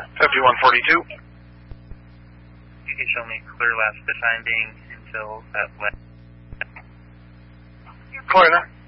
5142. You can show me clear left for the time being until that west. Clear now.